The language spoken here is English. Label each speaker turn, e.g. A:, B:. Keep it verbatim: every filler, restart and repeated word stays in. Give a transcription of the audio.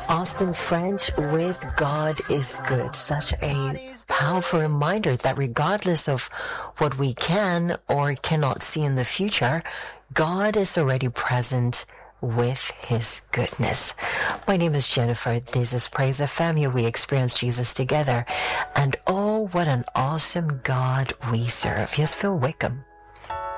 A: Austin French with God is Good. Such a powerful reminder that regardless of what we can or cannot see in the future, God is already present with His goodness. My name is Jennifer. This is Praise F M. Here we experience Jesus together. And oh, what an awesome God we serve. Yes, Phil Wickham.